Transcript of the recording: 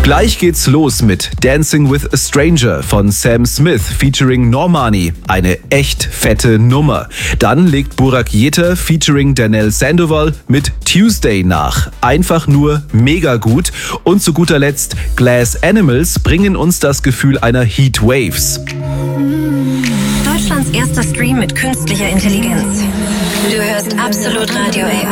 Gleich geht's los mit Dancing with a Stranger von Sam Smith featuring Normani. Eine echt fette Nummer. Dann legt Burak Yeter featuring Danelle Sandoval mit Tuesday nach. Einfach nur mega gut. Und zu guter Letzt Glass Animals bringen uns das Gefühl einer Heat Waves. Deutschlands erster Stream mit künstlicher Intelligenz. Du hörst Absolut Radio AI.